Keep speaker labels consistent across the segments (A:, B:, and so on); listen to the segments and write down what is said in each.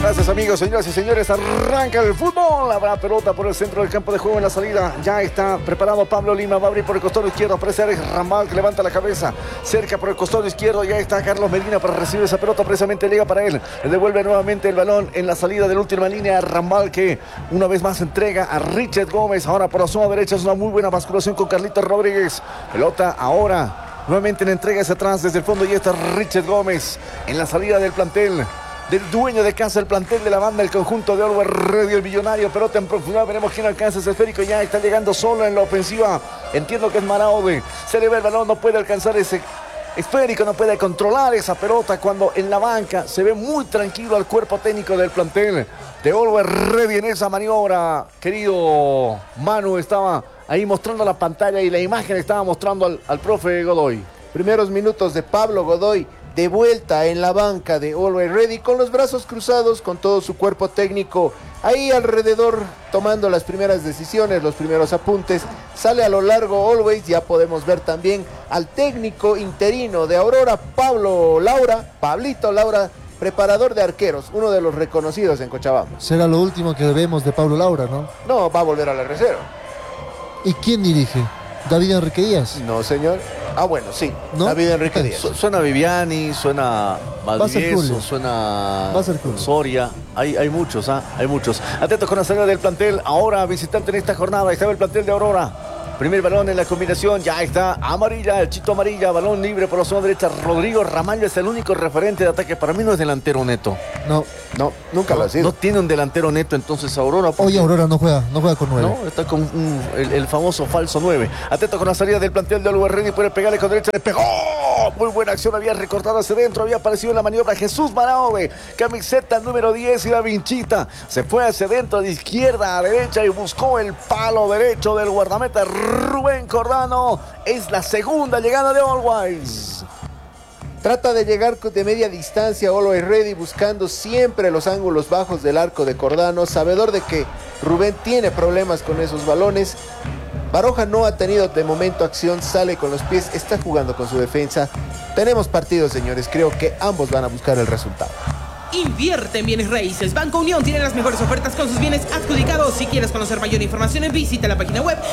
A: Gracias amigos, señoras y señores, arranca el fútbol. Habrá pelota por el centro del campo de juego en la salida. Ya está preparado Pablo Lima, va a abrir por el costado izquierdo. Aparece Alex Rambal que levanta la cabeza. Cerca por el costado izquierdo, ya está Carlos Medina para recibir esa pelota. Precisamente llega para él. Le devuelve nuevamente el balón en la salida de la última línea. Rambal que una vez más entrega a Richard Gómez. Ahora por la zona derecha es una muy buena basculación con Carlitos Rodríguez. Pelota ahora nuevamente en entrega hacia atrás desde el fondo. Ya está Richard Gómez en la salida del plantel del dueño de casa, el plantel de la banda, el conjunto de Always Ready, el millonario. Pelota en profundidad, veremos quién alcanza ese esférico. Ya está llegando solo en la ofensiva. Entiendo que es Maraude. Se le ve el balón, no puede alcanzar ese esférico, no puede controlar esa pelota cuando en la banca se ve muy tranquilo al cuerpo técnico del plantel de Always Ready en esa maniobra. Querido Manu, estaba ahí mostrando la pantalla y la imagen estaba mostrando al profe Godoy.
B: Primeros minutos de Pablo Godoy de vuelta en la banca de Always Ready, con los brazos cruzados, con todo su cuerpo técnico ahí alrededor, tomando las primeras decisiones, los primeros apuntes. Sale a lo largo Always, ya podemos ver también al técnico interino de Aurora, Pablito Laura, preparador de arqueros, uno de los reconocidos en Cochabamba.
C: Será lo último que vemos de Pablo Laura, ¿no?
B: No, va a volver a la reserva.
C: ¿Y quién dirige? ¿David Enrique Díaz?
B: No, señor. Ah, bueno, sí.
C: ¿No?
B: David Enrique Díaz.
A: Suena Viviani, suena Valdivieso,
C: Va a ser Julio.
A: Soria. Hay muchos, hay muchos. Atentos con la salida del plantel. Ahora visitante en esta jornada. Estaba el plantel de Aurora. Primer balón en la combinación, ya está Amarilla, el Chito Amarilla, balón libre por la zona derecha. Rodrigo Ramallo es el único referente de ataque. Para mí no es delantero neto.
C: No,
B: Nunca lo ha sido.
A: No tiene un delantero neto entonces Aurora.
C: hoy Aurora no juega con 9.
A: No, está con el famoso falso 9. Atento con la salida del plantel de Always Ready. Puede pegarle con derecha, le pegó. Muy buena acción, había recortado hacia adentro. Había aparecido en la maniobra Jesús Maraude. Camiseta número 10 y la vinchita. Se fue hacia adentro de izquierda a derecha y buscó el palo derecho del guardameta Rubén Cordano. Es la segunda llegada de Always.
B: Trata de llegar de media distancia Always Ready, buscando siempre los ángulos bajos del arco de Cordano, sabedor de que Rubén tiene problemas con esos balones. Baroja no ha tenido de momento acción, sale con los pies, está jugando con su defensa. Tenemos partido, señores, creo que ambos van a buscar el resultado.
D: Invierte en bienes raíces. Banco Unión tiene las mejores ofertas con sus bienes adjudicados. Si quieres conocer mayor información, visita la página web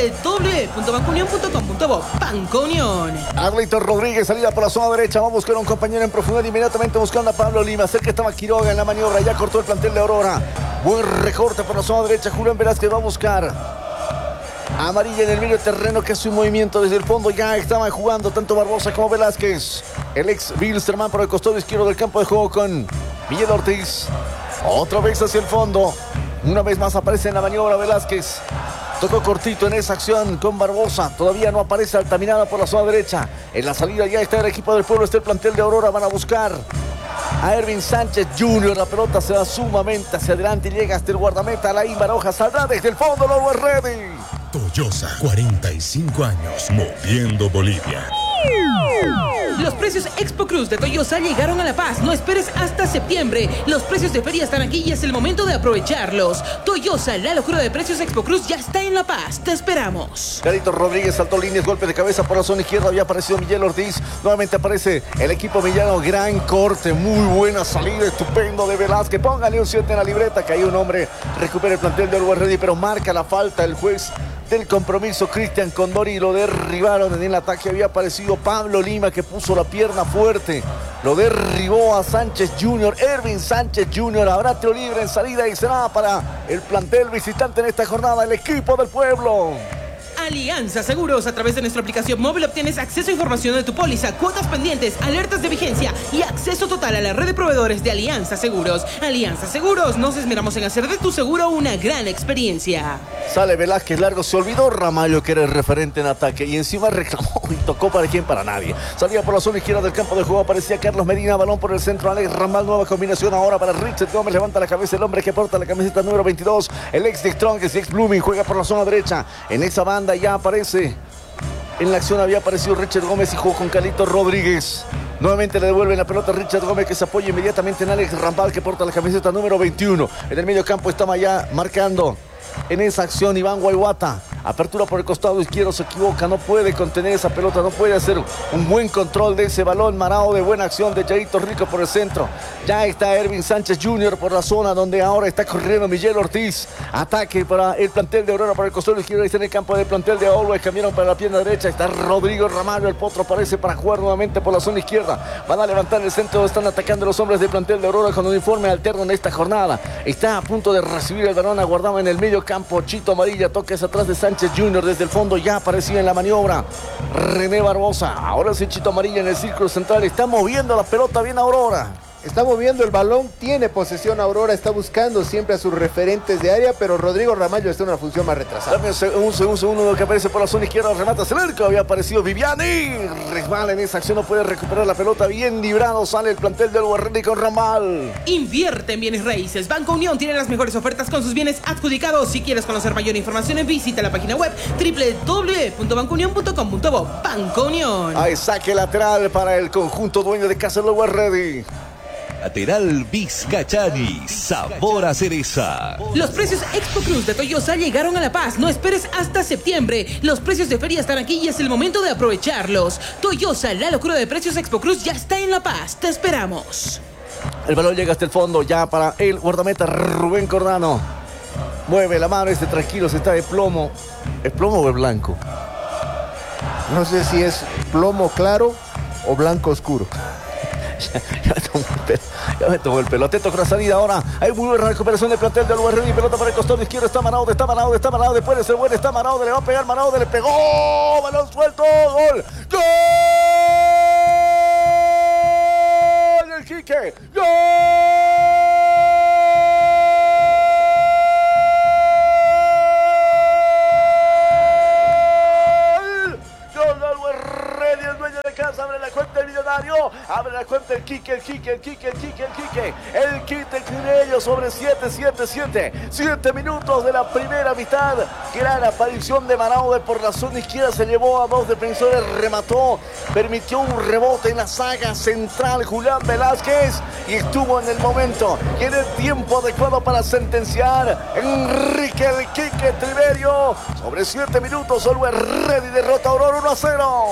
D: www.bancounion.com.bo. Banco Unión.
A: Arlito Rodríguez, salida por la zona derecha. Va a buscar a un compañero en profundidad, inmediatamente buscando a Pablo Lima. Cerca estaba Quiroga en la maniobra, ya cortó el plantel de Aurora. Buen recorte por la zona derecha. Julián Velázquez va a buscar Amarilla en el medio terreno, que hace un movimiento desde el fondo. Ya estaban jugando tanto Barbosa como Velázquez. El ex Wilstermann por el costado izquierdo del campo de juego con Miguel Ortiz. Otra vez hacia el fondo. Una vez más aparece en la maniobra Velázquez. Tocó cortito en esa acción con Barbosa. Todavía no aparece Altamirano por la zona derecha. En la salida ya está el equipo del pueblo. Está el plantel de Aurora. Van a buscar a Ervin Sánchez Jr. La pelota se va sumamente hacia adelante y llega hasta el guardameta. Alain Baroja saldrá desde el fondo. Always Ready.
E: Toyosa, 45 años, moviendo Bolivia.
D: Los precios Expo Cruz de Toyosa llegaron a La Paz. No esperes hasta septiembre. Los precios de feria están aquí y es el momento de aprovecharlos. Toyosa, la locura de precios Expo Cruz ya está en La Paz. Te esperamos.
A: Carlitos Rodríguez saltó líneas, golpe de cabeza por la zona izquierda. Había aparecido Miguel Ortiz. Nuevamente aparece el equipo villano. Gran corte, muy buena salida, estupendo de Velázquez. Póngale un 7 en la libreta, que hay un hombre. Recupera el plantel de Always Ready, pero marca la falta el juez del compromiso, Cristian Condori. Lo derribaron en el ataque. Había aparecido Pablo Lima, que puso la pierna fuerte. Lo derribó a Sánchez Jr. Ervin Sánchez Jr. Habrá tiro libre en salida y será para el plantel visitante en esta jornada, el equipo del pueblo.
D: Alianza Seguros. A través de nuestra aplicación móvil obtienes acceso a información de tu póliza, cuotas pendientes, alertas de vigencia y acceso total a la red de proveedores de Alianza Seguros. Alianza Seguros, nos esmeramos en hacer de tu seguro una gran experiencia.
A: Sale Velázquez largo, se olvidó Ramallo, que era el referente en ataque, y encima reclamó y tocó para quién, para nadie. Salía por la zona izquierda del campo de juego, aparecía Carlos Medina, balón por el centro, Alex Ramal, nueva combinación ahora para Richard Gómez, levanta la cabeza el hombre que porta la camiseta número 22, el ex de Strong, el ex Blooming, juega por la zona derecha, en esa banda ya aparece, en la acción había aparecido Richard Gómez y jugó con Carlitos Rodríguez. Nuevamente le devuelven la pelota a Richard Gómez, que se apoya inmediatamente en Alex Rambal, que porta la camiseta número 21. En el medio campo estaba ya marcando en esa acción Iván Guayuata. Apertura por el costado izquierdo, se equivoca, no puede contener esa pelota, no puede hacer un buen control de ese balón. Marao de buena acción de Jairito Rico por el centro. Ya está Ervin Sánchez Jr. por la zona donde ahora está corriendo Miguel Ortiz. Ataque para el plantel de Aurora por el costado izquierdo. Ahí está en el campo del plantel de Always. Cambiaron para la pierna derecha. Está Rodrigo Ramalho. El potro parece para jugar nuevamente por la zona izquierda. Van a levantar el centro. Están atacando los hombres del plantel de Aurora con uniforme alterno en esta jornada. Está a punto de recibir el balón. Aguardaba en el medio campo. Chito Amarilla. Toques atrás de Sánchez Jr. Desde el fondo ya aparecía en la maniobra René Barbosa. Ahora sí Chito Amarilla en el círculo central. Está moviendo la pelota bien Aurora.
B: Está moviendo el balón, tiene posesión Aurora, está buscando siempre a sus referentes de área, pero Rodrigo Ramalho está en una función más retrasada.
A: Dame un segundo que aparece por la zona izquierda, remata cerca, había aparecido Viviani. Resbala en esa acción, no puede recuperar la pelota, bien librado, sale el plantel del Guarreri con Ramal.
D: Invierte en bienes raíces. Banco Unión tiene las mejores ofertas con sus bienes adjudicados. Si quieres conocer mayor información, visita la página web www.bancounion.com.bo. Banco Unión.
A: Ahí saque lateral para el conjunto dueño de casa del Guarreri.
F: Lateral Vizcachani, sabor a cereza.
D: Los precios Expo Cruz de Toyosa llegaron a La Paz. No esperes hasta septiembre. Los precios de feria están aquí y es el momento de aprovecharlos. Toyosa, la locura de precios Expo Cruz ya está en La Paz. Te esperamos.
A: El balón llega hasta el fondo ya para el guardameta Rubén Cordano. Mueve la mano, tranquilo, se está de plomo. ¿Es plomo o es blanco?
B: No sé si es plomo claro o blanco oscuro.
A: Ya me tomó el pelo. Atento con la salida ahora. Hay muy buena recuperación del plantel del Guarreri. Pelota para el costado izquierdo. Está Maraude. Puede ser bueno. Está Maraude. Le va a pegar Maraude. Le pegó. Balón suelto. Gol. ¡Gol! El Quique. ¡Gol! Abre la cuenta el Millonario, abre la cuenta el Quique, el Crivello sobre 7 minutos de la primera mitad. Gran aparición de Maraude por la zona izquierda, se llevó a dos defensores, remató, permitió un rebote en la saga central Julián Velázquez y estuvo en el momento y en el tiempo adecuado para sentenciar. Enrique el Quique Triverio sobre 7 minutos. Always Ready derrota a Aurora 1-0.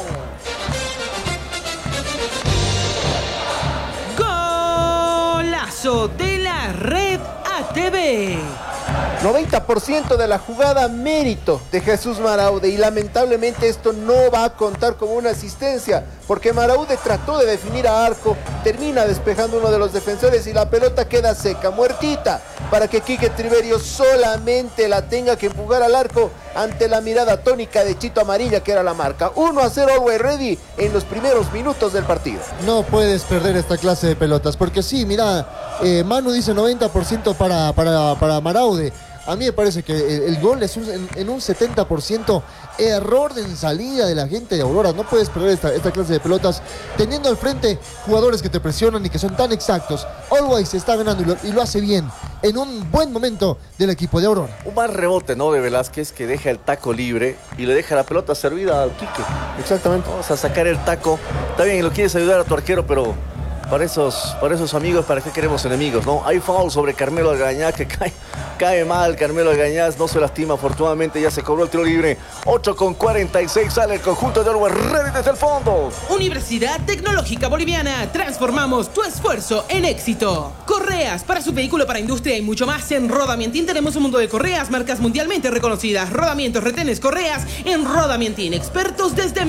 D: Golazo de la Red ATV.
B: 90% de la jugada mérito de Jesús Maraude y lamentablemente esto no va a contar como una asistencia porque Maraude trató de definir a arco, termina despejando uno de los defensores y la pelota queda seca, muertita, para que Quique Triverio solamente la tenga que empujar al arco ante la mirada tónica de Chito Amarilla que era la marca. 1-0 Always Ready en los primeros minutos del partido.
C: No puedes perder esta clase de pelotas porque sí, mira, Manu dice 90% para Maraude. A mí me parece que el gol es en un 70% error de salida de la gente de Aurora. No puedes perder esta clase de pelotas teniendo al frente jugadores que te presionan y que son tan exactos. Always está ganando y lo hace bien en un buen momento del equipo de Aurora.
A: Un mal rebote, ¿no? De Velázquez que deja el taco libre y le deja la pelota servida al Quique.
B: Exactamente.
A: Vamos a sacar el taco. Está bien, lo quieres ayudar a tu arquero, pero para esos amigos, ¿para qué queremos enemigos, no? Hay foul sobre Carmelo Algañaz que cae mal. Carmelo Algañaz no se lastima, afortunadamente ya se cobró el tiro libre. 8:46 sale el conjunto de Always Ready desde el fondo.
D: Universidad Tecnológica Boliviana. Transformamos tu esfuerzo en éxito. Correas para su vehículo, para industria y mucho más. En Rodamientín tenemos un mundo de correas, marcas mundialmente reconocidas. Rodamientos, retenes, correas en Rodamientín. Expertos desde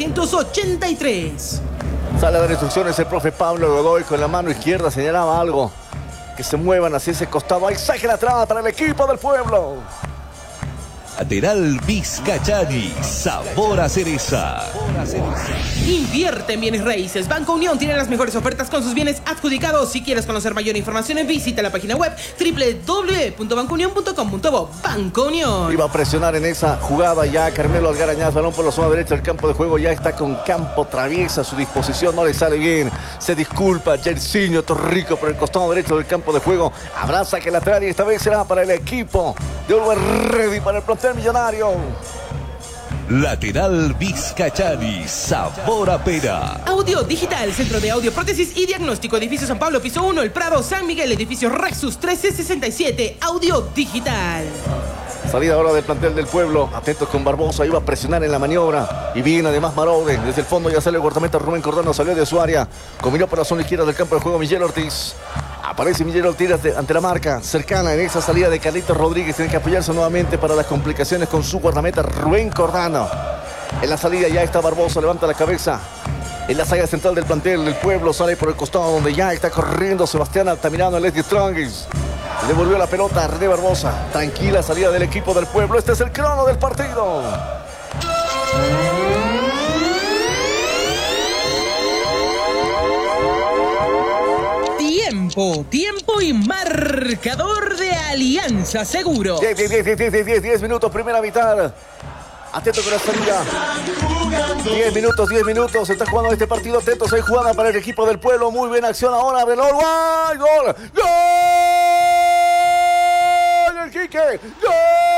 D: 1983.
A: Sale a dar instrucciones el profe Pablo Godoy con la mano izquierda, señalaba algo. Que se muevan hacia ese costado. Ahí saque la traba para el equipo del pueblo.
F: Lateral Vizcachani, sabor a cereza.
D: Invierte en bienes raíces. Banco Unión tiene las mejores ofertas con sus bienes adjudicados. Si quieres conocer mayor información, visita la página web www.bancounion.com.bo. Banco Unión.
A: Iba a presionar en esa jugada ya Carmelo Algarañaz, balón por la zona derecha del campo de juego, ya está con campo traviesa a su disposición, no le sale bien, se disculpa Jairzinho Torrico por el costado derecho del campo de juego, abraza que lateral y esta vez será para el equipo de Always Ready, para el plantel millonario.
F: Lateral Vizcachani, sabor a pera.
D: Audio Digital, Centro de Audio, Prótesis y Diagnóstico, Edificio San Pablo, Piso 1, El Prado, San Miguel, Edificio Rexus 1367, Audio Digital.
A: Salida ahora del plantel del Pueblo. Atentos con Barbosa. Iba a presionar en la maniobra. Y viene además Maraude. Desde el fondo ya sale el guardameta Rubén Cordano. Salió de su área. Combinó por la zona izquierda del campo de juego Miguel Ortiz. Aparece Miguel Ortiz ante la marca. Cercana en esa salida de Carlitos Rodríguez. Tiene que apoyarse nuevamente para las complicaciones con su guardameta Rubén Cordano. En la salida ya está Barbosa. Levanta la cabeza. En la salida central del plantel del Pueblo. Sale por el costado donde ya está corriendo Sebastián Altamirano. Leslie Strongis. Le volvió la pelota a René Barbosa. Tranquila salida del equipo del Pueblo. Este es el crono del partido.
D: Tiempo y marcador de Alianza Seguros.
A: 10 minutos, primera mitad. Atento con la salida. 10 minutos. Se está jugando este partido. Atentos, hay jugada para el equipo del Pueblo. Muy buena acción ahora. Abre el gol. El Quique. ¡Gol!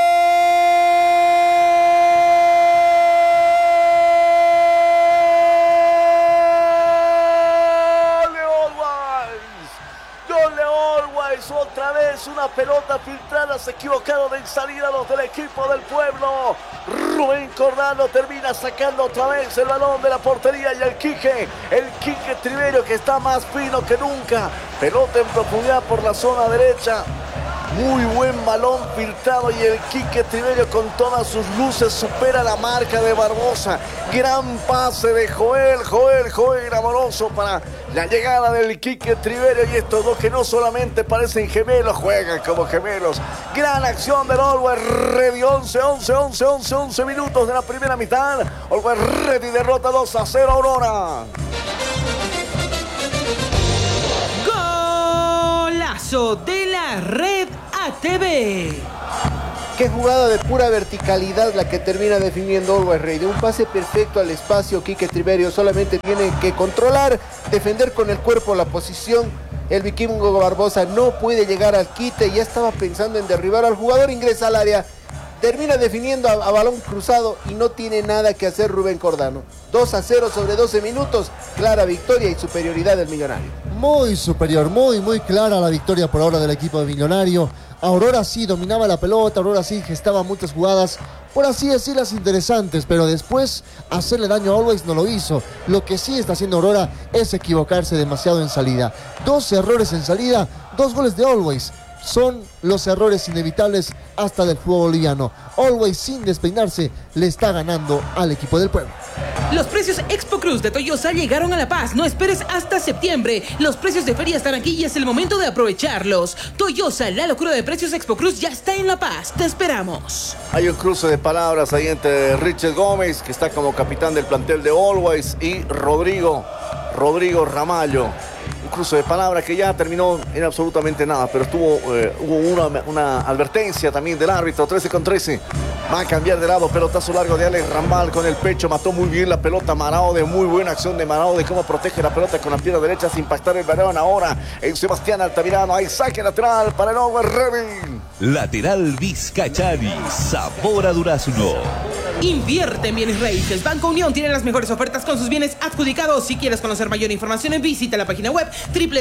A: Otra vez una pelota filtrada, se equivocaron en salida los del equipo del Pueblo. Rubén Cordano termina sacando otra vez el balón de la portería y el Quique Triverio, que está más fino que nunca. Pelota en profundidad por la zona derecha. Muy buen balón filtrado y el Quique Triverio con todas sus luces supera la marca de Barbosa. Gran pase de Joel Amoroso para la llegada del Quique Triverio, y estos dos que no solamente parecen gemelos, juegan como gemelos. Gran acción del Always Ready. 11 minutos de la primera mitad. Always Ready derrota 2-0 Aurora.
D: Golazo de la Red ATV.
B: Qué jugada de pura verticalidad la que termina definiendo Always Ready. Un pase perfecto al espacio. Quique Triverio solamente tiene que controlar, defender con el cuerpo la posición. El vikingo Barbosa no puede llegar al quite. Ya estaba pensando en derribar al jugador. Ingresa al área. Termina definiendo a balón cruzado y no tiene nada que hacer Rubén Cordano. 2-0 sobre 12 minutos. Clara victoria y superioridad del Millonario.
C: Muy superior, muy clara la victoria por ahora del equipo de Millonario. Aurora sí dominaba la pelota, Aurora sí gestaba muchas jugadas, por así decirlas, interesantes, pero después hacerle daño a Always no lo hizo. Lo que sí está haciendo Aurora es equivocarse demasiado en salida. 2 errores en salida, 2 goles de Always. Son los errores inevitables hasta del fútbol boliviano. Always, sin despeinarse, le está ganando al equipo del Pueblo.
D: Los precios Expo Cruz de Toyosa llegaron a La Paz. No esperes hasta septiembre. Los precios de feria están aquí y es el momento de aprovecharlos. Toyosa, la locura de precios Expo Cruz ya está en La Paz. Te esperamos.
A: Hay un cruce de palabras ahí entre Richard Gómez, que está como capitán del plantel de Always, y Rodrigo Ramallo. Un cruce de palabras que ya terminó en absolutamente nada, pero hubo una advertencia también del árbitro. 13-13. Va a cambiar de lado. Pelotazo largo de Alex Rambal con el pecho. Mató muy bien la pelota Maraude. Muy buena acción de Maraude. Cómo protege la pelota con la pierna derecha sin impactar el balón. Ahora en Sebastián Altamirano. Hay saque lateral para el Always Ready.
F: Lateral Vizcachani, sabor a durazno.
D: Invierte en bienes raíces. Banco Unión tiene las mejores ofertas con sus bienes adjudicados. Si quieres conocer mayor información, visita la página web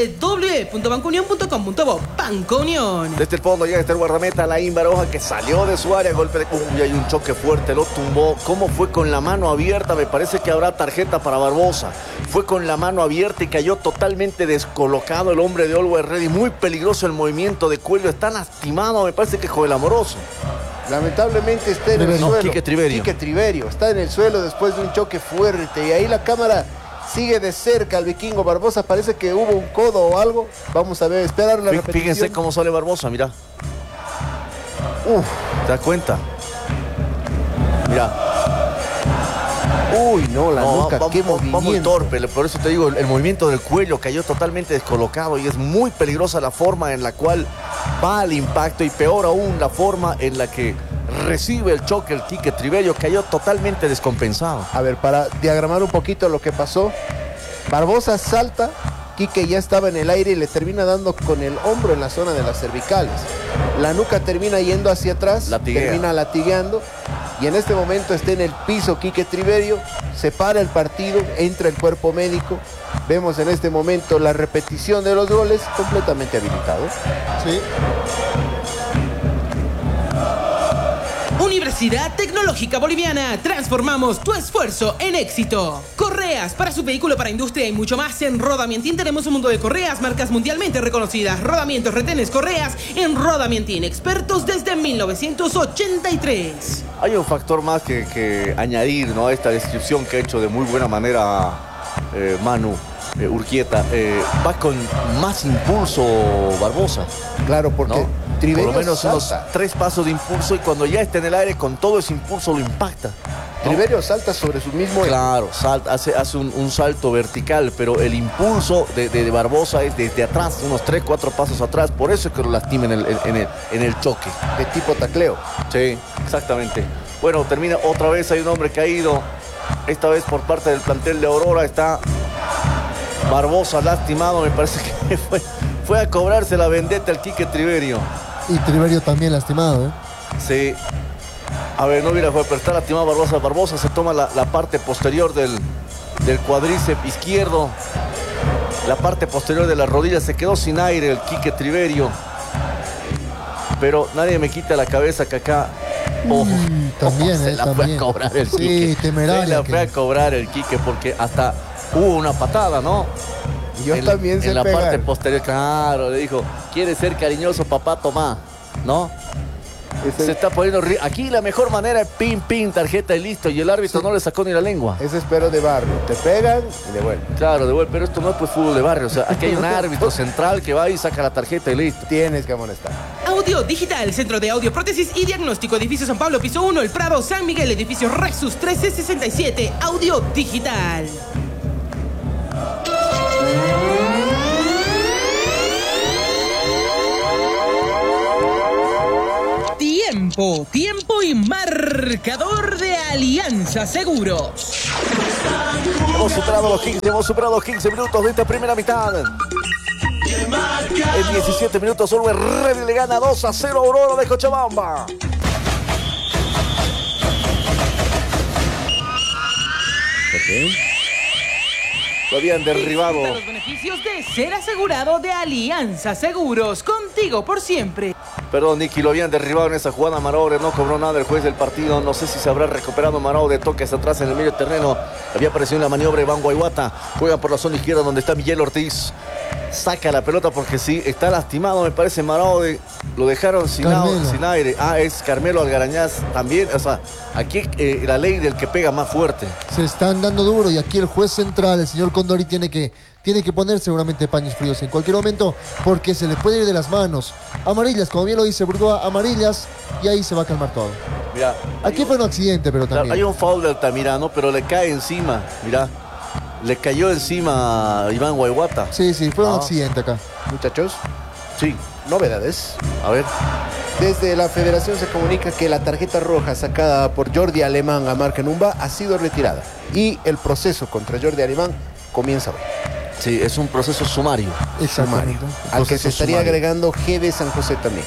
D: www.bancounion.com.bo. Banco Unión.
A: Desde el fondo ya está el guardameta Laín Baroja, que salió de su área. Golpe de... Uy, hay un choque fuerte, lo tumbó. ¿Cómo fue con la mano abierta? Me parece que habrá tarjeta para Barbosa. Fue con la mano abierta y cayó totalmente descolocado el hombre de Always Ready. Muy peligroso el movimiento de cuello. Está lastimado, me parece que Joel Amoroso.
B: Lamentablemente está en el suelo.
A: Quique
B: Triverio está en el suelo después de un choque fuerte. Y ahí la cámara sigue de cerca al vikingo Barbosa. Parece que hubo un codo o algo. Vamos a ver, esperar la repetición.
A: Fíjense cómo sale Barbosa, mira. ¿Te das cuenta? Mira.
B: Uy, no, la nuca, qué movimiento.
A: Va muy torpe, por eso te digo, el movimiento del cuello cayó totalmente descolocado y es muy peligrosa la forma en la cual va al impacto, y peor aún la forma en la que recibe el choque el Quique Triverio. Cayó totalmente descompensado.
B: A ver, para diagramar un poquito lo que pasó, Barbosa salta, Quique ya estaba en el aire y le termina dando con el hombro en la zona de las cervicales. La nuca termina yendo hacia atrás, termina latigueando, y en este momento está en el piso Quique Triverio. Se para el partido, entra el cuerpo médico. Vemos en este momento la repetición de los goles, completamente habilitado.
C: Sí.
D: Universidad Tecnológica Boliviana. Transformamos tu esfuerzo en éxito. Correas para su vehículo, para industria y mucho más. En Rodamientín tenemos un mundo de correas, marcas mundialmente reconocidas. Rodamientos, retenes, correas en Rodamientín. Expertos desde 1983.
A: Hay un factor más que añadir, ¿no?, a esta descripción que ha hecho de muy buena manera Manu Urquieta. Va con más impulso Barbosa.
B: Claro, porque
A: ¿no?
B: Triverio
A: Por lo menos
B: salta.
A: unos 3 pasos de impulso, y cuando ya está en el aire con todo ese impulso lo impacta, ¿no?
B: Triverio salta sobre su mismo...
A: Claro, hace un salto vertical, pero el impulso de Barbosa es desde atrás, unos 3-4 pasos atrás. Por eso es que lo lastima en el choque.
B: de tipo tacleo.
A: Sí, exactamente. Bueno, termina otra vez, hay un hombre caído. Esta vez por parte del plantel de Aurora está Barbosa lastimado. Me parece que fue a cobrarse la vendetta el Quique Triverio.
C: Y Triverio también lastimado, ¿eh?
A: Sí. A ver, no hubiera fue, pero está lastimado Barbosa. Barbosa se toma la parte posterior del cuadríceps izquierdo. La parte posterior de la rodilla. Se quedó sin aire el Quique Triverio. Pero nadie me quita la cabeza que acá... Ojo,
C: también,
A: se la fue
C: también.
A: a cobrar el
C: Sí,
A: Quique.
C: temeraria
A: Se la
C: que-
A: fue a cobrar el Quique, porque hasta hubo una patada, ¿no?
B: Yo también sé
A: en la
B: pegar.
A: parte posterior, claro, le dijo, ¿quieres ser cariñoso, papá? Tomá, ¿no?
B: Ese-
A: Se está poniendo... Aquí la mejor manera es pin, tarjeta y listo. Y el árbitro no le sacó ni la lengua.
B: Ese espero de barrio. Te pegan y devuelven.
A: Claro, de vuelta, pero esto no es pues fútbol de barrio. O sea, aquí hay un árbitro central que va y saca la tarjeta y listo.
B: Tienes que amonestar.
D: Audio Digital, Centro de Audio, Prótesis y Diagnóstico, Edificio San Pablo, Piso 1, El Prado, San Miguel, Edificio Rexus 1367, Audio Digital. Tiempo y marcador de Alianza Seguros.
A: Hemos superado los 15 minutos de esta primera mitad. En 17 minutos, Always Ready le gana 2-0 a Aurora de Cochabamba. Lo habían derribado.
D: Disfruta los beneficios de ser asegurado de Alianza Seguros. Contigo por siempre.
A: Perdón, Nicky, lo habían derribado en esa jugada. Maraude no cobró nada el juez del partido. No sé si se habrá recuperado Maraude. Toques atrás en el medio terreno. Había aparecido en la maniobra Iván Guayguata. Juega por la zona izquierda donde está Miguel Ortiz. Saca la pelota porque sí, está lastimado, me parece, Maraude. Lo dejaron sin aire. Es Carmelo Algarañaz también. O sea, aquí la ley del que pega más fuerte.
C: Se están dando duro y aquí el juez central, el señor Condori, tiene que poner seguramente paños fríos en cualquier momento porque se le puede ir de las manos. Amarillas, como bien lo dice Burgoa, amarillas, y ahí se va a calmar todo.
A: Mira,
C: Aquí fue un accidente, pero
A: claro,
C: también.
A: hay un foul de Altamirano, pero le cae encima. Mira, le cayó encima a Iván Guayguata.
C: Sí, fue un accidente acá.
B: Muchachos,
A: Sí,
B: novedades.
A: a ver.
B: Desde la federación se comunica que la tarjeta roja sacada por Jordi Alemán a Marca Numba ha sido retirada. Y el proceso contra Jordi Alemán comienza hoy.
A: Sí, es un proceso sumario.
C: Exactamente.
B: Al que se estaría agregando G de San José también.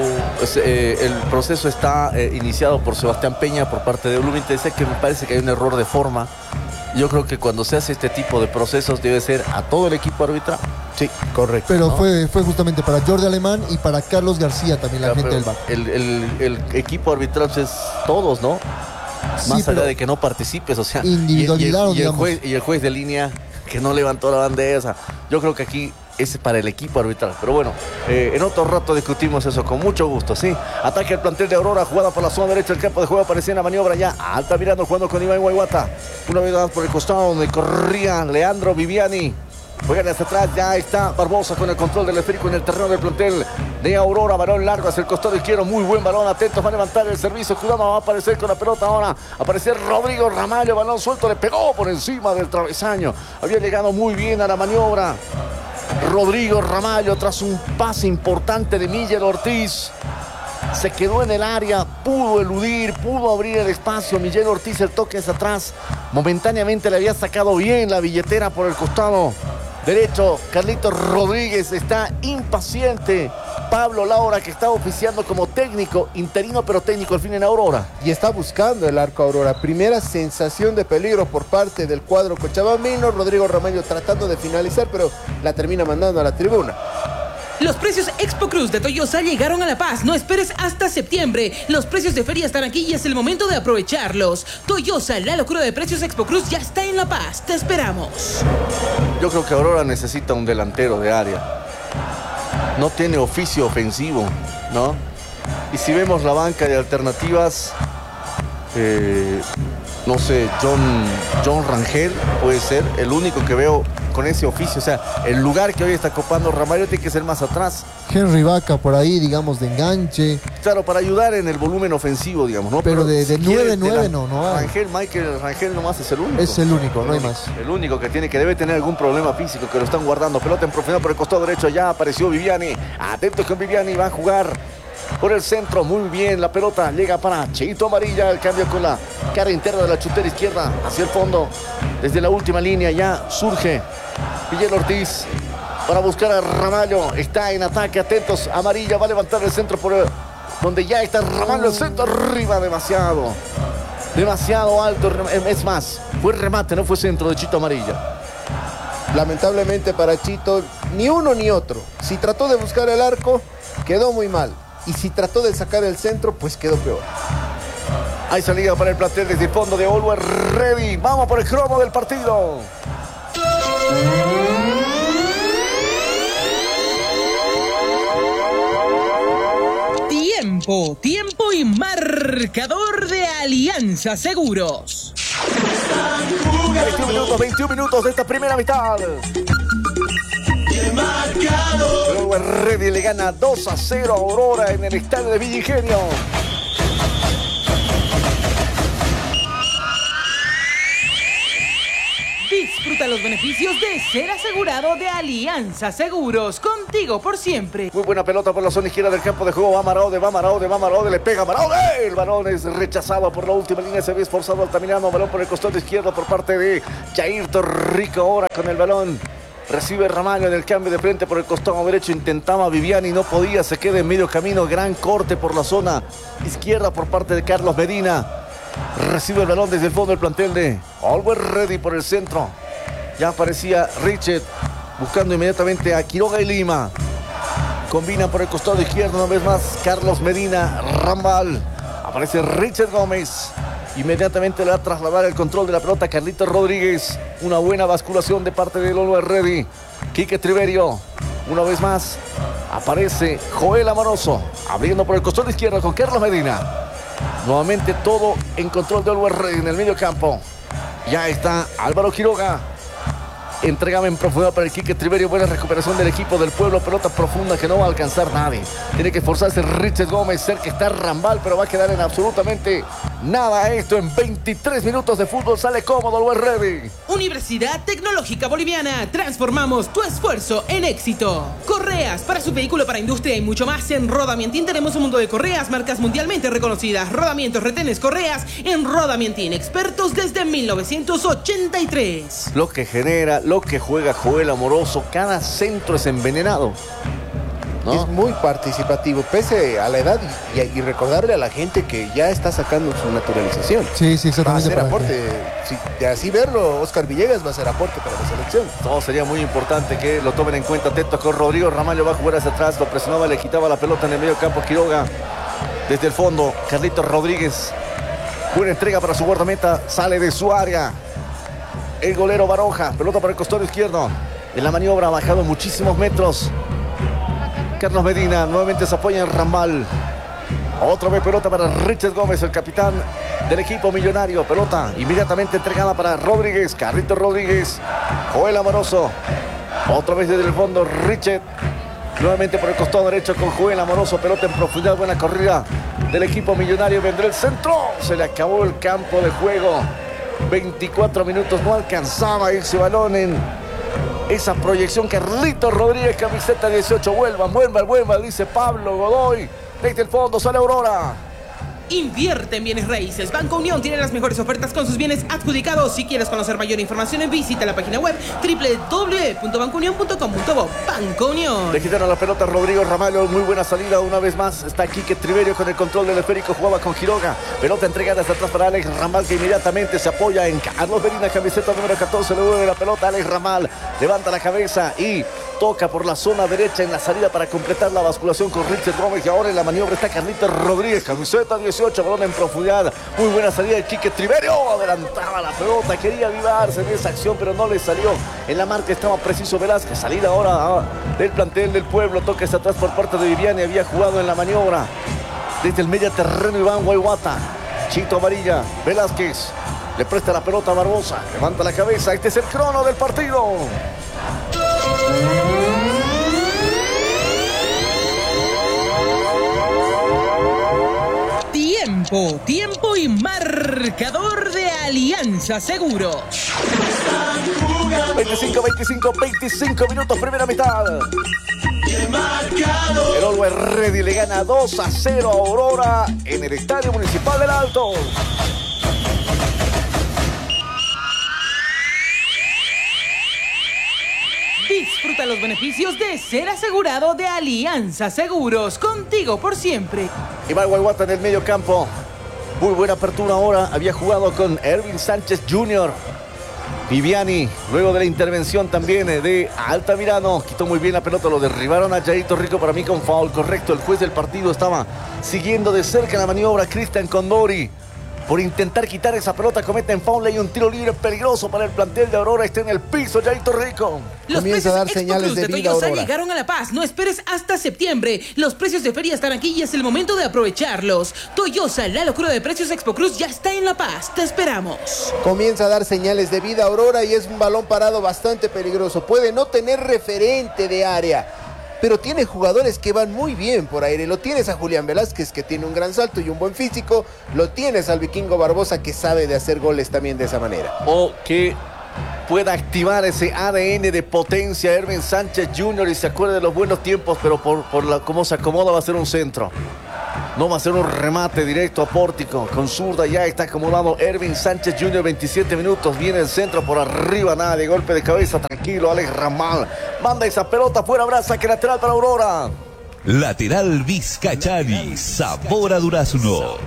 A: El proceso está iniciado por Sebastián Peña por parte de Blooming. Te decía que me parece que hay un error de forma. Yo creo que cuando se hace este tipo de procesos debe ser a todo el equipo arbitral.
B: Sí, correcto.
C: Pero fue justamente para Jordi Alemán y para Carlos García también, la gente del bar.
A: El equipo arbitral es todos, ¿no?
C: Sí,
A: Más allá
C: pero
A: de que no participes, o sea,
C: individualidad,
A: y el
C: digamos.
A: juez de línea que no levantó la bandera. O sea, yo creo que aquí es para el equipo arbitral. Pero bueno, en otro rato discutimos eso con mucho gusto, ¿sí? Ataque al plantel de Aurora, jugada por la zona derecha del campo de juego, aparecía en la maniobra ya. Altamirano jugando con Iván Guayguata. Una vez más por el costado donde corría Leandro Viviani. Juegan hacia atrás, ya está Barbosa con el control del esférico en el terreno del plantel de Aurora. Balón largo hacia el costado izquierdo, muy buen balón, atentos, va a levantar el servicio. Cuidado, va a aparecer con la pelota ahora. Aparece Rodrigo Ramallo, balón suelto, le pegó por encima del travesaño. Había llegado muy bien a la maniobra Rodrigo Ramallo tras un pase importante de Miguel Ortiz. Se quedó en el área, pudo eludir, pudo abrir el espacio. Miguel Ortiz, el toque es atrás. Momentáneamente le había sacado bien la billetera por el costado derecho. Carlitos Rodríguez está impaciente. Pablo Laura, que está oficiando como técnico, interino pero técnico al fin en Aurora.
B: Y está buscando el arco Aurora. Primera sensación de peligro por parte del cuadro cochabambino. Rodrigo Ramallo tratando de finalizar, pero la termina mandando a la tribuna.
D: Los precios Expo Cruz de Toyosa llegaron a La Paz. No esperes hasta septiembre. Los precios de feria están aquí y es el momento de aprovecharlos. Toyosa, la locura de precios Expo Cruz ya está en La Paz. Te esperamos.
A: Yo creo que Aurora necesita un delantero de área. No tiene oficio ofensivo, ¿no? Y si vemos la banca de alternativas, no sé, John Rangel puede ser el único que veo con ese oficio. O sea, el lugar que hoy está copando Ramallo tiene que ser más atrás.
C: Henry Vaca por ahí, digamos, de enganche.
A: Claro, para ayudar en el volumen ofensivo, digamos, ¿no?
C: Pero de
A: si
C: 9-9 no hay.
A: Michael Rangel nomás es el único.
C: Es el único, no hay más.
A: El único que debe tener algún problema físico, que lo están guardando. Pelota en profundidad por el costado derecho, ya apareció Viviani. Atentos con Viviani, va a jugar por el centro, muy bien, la pelota llega para Cheito Amarilla, el cambio con la cara interna de la chutera izquierda hacia el fondo, desde la última línea ya surge Miguel Ortiz para buscar a Ramallo, está en ataque, atentos, Amarilla va a levantar el centro por donde ya está Ramallo, el centro arriba, demasiado alto, es más, fue remate, no fue centro de Chito Amarilla.
B: Lamentablemente para Chito, ni uno ni otro. Si trató de buscar el arco, quedó muy mal. Y si trató de sacar el centro, pues quedó peor.
A: Hay salida para el plantel desde el fondo de Always Ready. Vamos por el cromo del partido.
D: Tiempo y marcador de Alianza Seguros.
A: 21 minutos de esta primera mitad. Always Ready le gana 2-0 a Aurora en el estadio de Villa Ingenio.
D: Disfruta los beneficios de ser asegurado de Alianza Seguros. Contigo por siempre.
A: Muy buena pelota por la zona izquierda del campo de juego. Va Maraude, le pega Maraude. El balón es rechazado por la última línea. Se ve esforzado Altamirano. Balón por el costado izquierdo por parte de Jair Torrico. Ahora con el balón. Recibe Ramallo en el cambio de frente por el costado derecho. Intentaba Viviani, no podía. Se queda en medio camino. Gran corte por la zona izquierda por parte de Carlos Medina. Recibe el balón desde el fondo del plantel de Always Ready por el centro. Ya aparecía Richard buscando inmediatamente a Quiroga y Lima. Combina por el costado izquierdo una vez más Carlos Medina, Rambal. Aparece Richard Gómez. Inmediatamente le va a trasladar el control de la pelota a Carlitos Rodríguez. Una buena basculación de parte de Always Ready. Quique Triverio. Una vez más aparece Joel Amoroso. Abriendo por el costado izquierdo con Carlos Medina. Nuevamente todo en control de Always Ready en el medio campo. Ya está Álvaro Quiroga. Entregaba en profundidad para el Quique Triverio. Buena recuperación del equipo del pueblo. Pelota profunda que no va a alcanzar nadie. Tiene que esforzarse Richard Gómez. Cerca está Rambal, pero va a quedar en absolutamente nada. Esto en 23 minutos de fútbol. Sale cómodo Always Ready.
D: Universidad Tecnológica Boliviana. Transformamos tu esfuerzo en éxito. Correas para su vehículo, para industria y mucho más. En Rodamientín tenemos un mundo de correas, marcas mundialmente reconocidas. Rodamientos, retenes, correas. En Rodamientín, expertos desde 1983.
A: Lo que genera, lo que juega Joel Amoroso, cada centro es envenenado, ¿no?
B: Es muy participativo, pese a la edad y recordarle a la gente que ya está sacando su naturalización.
C: Sí,
B: Va a
C: exactamente.
B: hacer aporte. De así verlo, Oscar Villegas va a hacer aporte para la selección.
A: Todo sería muy importante que lo tomen en cuenta. Atento con Rodrigo Ramallo, va a jugar hacia atrás, lo presionaba, le quitaba la pelota en el medio campo Quiroga. Desde el fondo, Carlitos Rodríguez. Buena entrega para su guardameta, sale de su área. El golero Baroja, pelota para el costado izquierdo. En la maniobra ha bajado muchísimos metros. Carlos Medina nuevamente se apoya en Rambal. Otra vez pelota para Richard Gómez, el capitán del equipo millonario. Pelota inmediatamente entregada para Rodríguez, Carlitos Rodríguez, Joel Amoroso. Otra vez desde el fondo Richard. Nuevamente por el costado derecho con Joel Amoroso. Pelota en profundidad, buena corrida del equipo millonario. Vendrá el centro. Se le acabó el campo de juego. 24 minutos, no alcanzaba ese balón en esa proyección. Carlitos Rodríguez, camiseta 18. Vuelva, dice Pablo Godoy. Desde el fondo sale Aurora.
D: Invierte en bienes raíces. Banco Unión tiene las mejores ofertas con sus bienes adjudicados. Si quieres conocer mayor información, visita la página web www.bancounion.com.bo. Banco Unión.
A: Le quitaron la pelota a Rodrigo Ramallo. Muy buena salida una vez más. Está Quique Triverio con el control del esférico. Jugaba con Quiroga. Pelota entregada hasta atrás para Alex Ramal, que inmediatamente se apoya en Carlos Medina, camiseta número 14. Le vuelve la pelota a Alex Ramal. Levanta la cabeza y Toca por la zona derecha en la salida para completar la basculación con Richard Gómez. Y ahora en la maniobra está Carlitos Rodríguez, camiseta 18, balón en profundidad. Muy buena salida de Quique Triverio. Adelantaba la pelota, quería avivarse en esa acción, pero no le salió. En la marca estaba preciso Velázquez. Salida ahora del plantel del Pueblo. Toca hacia atrás por parte de Viviani. Había jugado en la maniobra desde el medio terreno Iván Guayguata. Chito Amarilla, Velázquez. Le presta la pelota a Barbosa. Levanta la cabeza. Este es el crono del partido.
D: Tiempo y marcador de Alianza Seguros.
A: 25 minutos, primera mitad. El Always Ready le gana 2-0 a Aurora en el Estadio Municipal del Alto.
D: Disfruta los beneficios de ser asegurado de Alianza Seguros. Contigo por siempre.
A: Iván Guayguata en el medio campo. Muy buena apertura ahora. Había jugado con Ervin Sánchez Jr. Viviani, luego de la intervención también de Altamirano, quitó muy bien la pelota, lo derribaron a Jairito Rico, para mí con foul correcto. El juez del partido estaba siguiendo de cerca la maniobra. Cristian Condori, por intentar quitar esa pelota, cometen foul y un tiro libre peligroso para el plantel de Aurora. Está en el piso Jairito Rico.
D: Los
B: Comienza a dar
D: precios
B: señales de vida
D: Toyosa
B: Aurora.
D: llegaron a La Paz. No esperes hasta septiembre. Los precios de feria están aquí y es el momento de aprovecharlos. Toyosa, la locura de precios Expo Cruz ya está en La Paz. Te esperamos.
B: Comienza a dar señales de vida Aurora y es un balón parado bastante peligroso. Puede no tener referente de área, pero tiene jugadores que van muy bien por aire. Lo tienes a Julián Velázquez, que tiene un gran salto y un buen físico. Lo tienes al Vikingo Barbosa, que sabe de hacer goles también de esa manera.
A: O que pueda activar ese ADN de potencia Ervin Sánchez Jr. y se acuerde de los buenos tiempos, pero por cómo se acomoda va a ser un centro. No va a ser un remate directo a pórtico. Con zurda ya está acomodado Ervin Sánchez Jr. 27 minutos. Viene el centro por arriba. Nada de golpe de cabeza. Tranquilo. Alex Ramal manda esa pelota fuera. Abraza que lateral para Aurora.
F: Lateral Vizcachari. Sabor a durazno.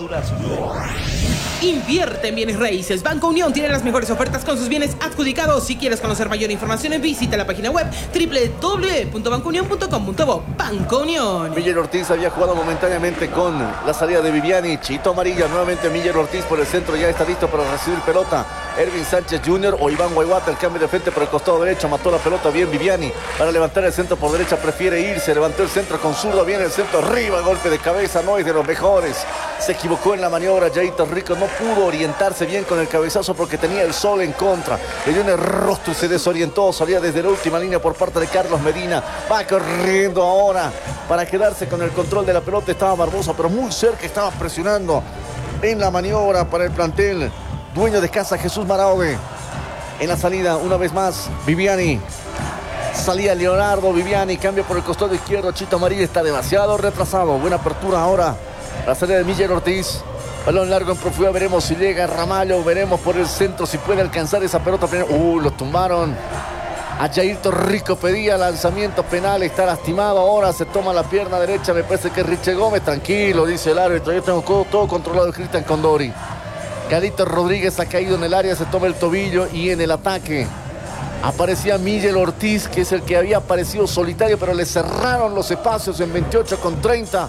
D: Invierte en bienes raíces. Banco Unión tiene las mejores ofertas con sus bienes adjudicados. Si quieres conocer mayor información, visita la página web www.bancounion.com.bo. Banco Unión.
A: Miller Ortiz había jugado momentáneamente con la salida de Viviani. Chito Amarilla, nuevamente Miller Ortiz por el centro. Ya está listo para recibir pelota. Ervin Sánchez Jr. o Iván Guayguata. El cambio de frente por el costado derecho. Mató la pelota bien Viviani para levantar el centro por derecha. Prefiere irse. Levantó el centro con zurdo. Viene el centro arriba. Golpe de cabeza. No es de los mejores. Se equivocó en la maniobra. Jairito Rico no pudo orientarse bien con el cabezazo porque tenía el sol en contra. Le dio un rostro y se desorientó. Salía desde la última línea por parte de Carlos Medina. Va corriendo ahora para quedarse con el control de la pelota. Estaba Barbosa, pero muy cerca. Estaba presionando en la maniobra para el plantel. Dueño de casa Jesús Maraude. En la salida, una vez más, Viviani. Salía Leonardo Viviani. Cambio por el costado izquierdo. Chito Amarilla está demasiado retrasado. Buena apertura ahora. La salida de Miller Ortiz. Balón largo en profundidad. Veremos si llega Ramallo. Veremos por el centro si puede alcanzar esa pelota. Lo tumbaron. A Jairito Rico pedía lanzamiento penal. Está lastimado. Ahora se toma la pierna derecha. Me parece que es Richie Gómez. Tranquilo, dice el árbitro. Yo tengo todo controlado. Cristian Condori. Carlitos Rodríguez ha caído en el área. Se toma el tobillo. Y en el ataque aparecía Miguel Ortiz, que es el que había aparecido solitario, pero le cerraron los espacios en 28 con 30.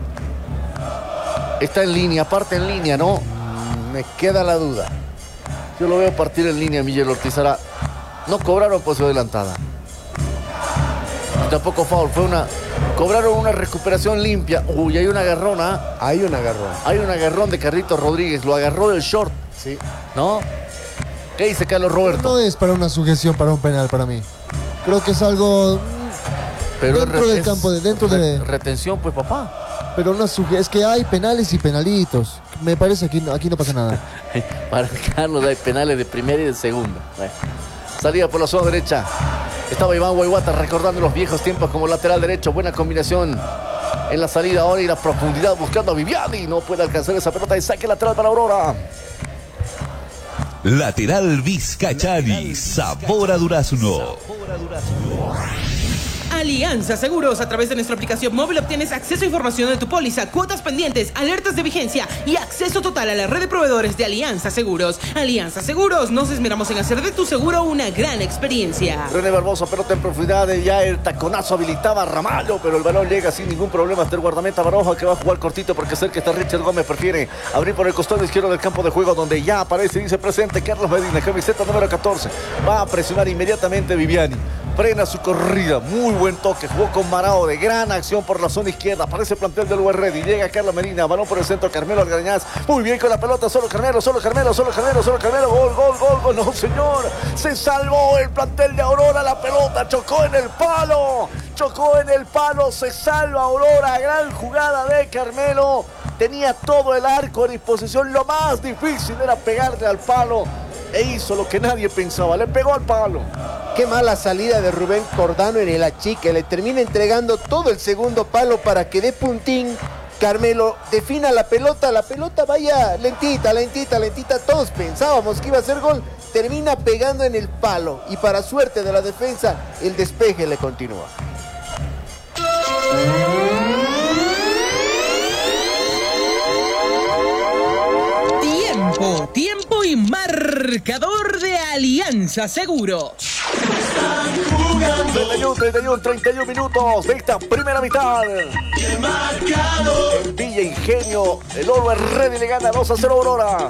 A: Está en línea, parte en línea, ¿no?
B: Me queda la duda.
A: Yo lo veo partir en línea, Miguel Ortiz. Ahora, no cobraron posición adelantada. Tampoco foul, cobraron una recuperación limpia. Uy, hay un agarrón, ¿ah?
B: Hay un agarrón.
A: Hay un agarrón de Carlitos Rodríguez, lo agarró del short.
B: Sí.
A: ¿No? ¿Qué dice Carlos Roberto?
C: No es para una sujeción, para un penal para mí. Creo que es algo
A: Pero
C: dentro del campo, dentro de...
A: Retención, pues, papá.
C: Pero es que hay penales y penalitos. Me parece que aquí no pasa nada.
A: Para Carlos hay penales de primera y de segunda. Bueno. Salida por la zona derecha. Estaba Iván Guayguata recordando los viejos tiempos como lateral derecho. Buena combinación en la salida ahora y la profundidad buscando a Viviani. No puede alcanzar esa pelota y saque lateral para Aurora.
F: Lateral Vizcachari. Sabor a durazno.
D: Alianza Seguros. A través de nuestra aplicación móvil obtienes acceso a información de tu póliza, cuotas pendientes, alertas de vigencia y acceso total a la red de proveedores de Alianza Seguros. Alianza Seguros, nos esmeramos en hacer de tu seguro una gran experiencia.
A: René Barbosa, pelota en profundidad, ya el taconazo habilitaba a Ramalho, pero el balón llega sin ningún problema hasta el guardameta Baroja, que va a jugar cortito porque cerca está Richard Gómez, prefiere abrir por el costado izquierdo del campo de juego, donde ya aparece y dice presente Carlos Medina, camiseta número 14, va a presionar inmediatamente Viviani. Frena su corrida, muy buen toque, jugó con Marao, de gran acción por la zona izquierda, aparece el plantel del Always Ready, llega Carlos Medina, balón por el centro, Carmelo Algarañaz, muy bien con la pelota, solo Carmelo, gol, no señor, se salvó el plantel de Aurora, la pelota chocó en el palo, se salva Aurora, gran jugada de Carmelo, tenía todo el arco a disposición, lo más difícil era pegarle al palo, e hizo lo que nadie pensaba, le pegó al palo.
B: Qué mala salida de Rubén Cordano en el achique, le termina entregando todo el segundo palo para que de puntín Carmelo defina la pelota vaya lentita, todos pensábamos que iba a ser gol, termina pegando en el palo y para suerte de la defensa el despeje le continúa.
D: Tiempo y marcador de Alianza Seguros.
A: 31 minutos de esta primera mitad. En Villa Ingenio, el Always Ready le gana 2-0 a Aurora.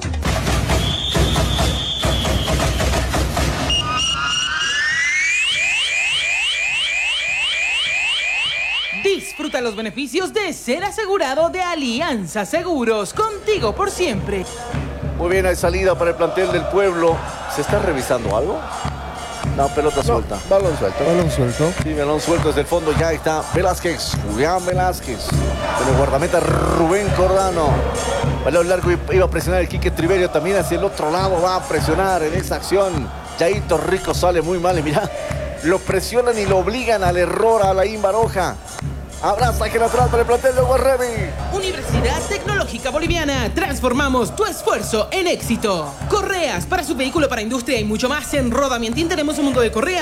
D: Disfruta los beneficios de ser asegurado de Alianza Seguros, contigo por siempre.
A: Muy bien, hay salida para el plantel del Pueblo. ¿Se está revisando algo? No, pelota suelta.
B: Balón suelto.
A: Sí, balón suelto desde el fondo. Ya está Velázquez, Julián Velázquez. Con el guardameta Rubén Cordano. Balón largo, iba a presionar el Quique Triverio. También hacia el otro lado va a presionar en esa acción. Yaito Rico sale muy mal. Y mira, lo presionan y lo obligan al error a Alain Baroja. Habrá saque lateral para el plantel de Always Ready.
D: Universidad Tecnológica Boliviana. Transformamos tu esfuerzo en éxito. Correas para su vehículo, para industria y mucho más. En Rodamientín tenemos un mundo de correas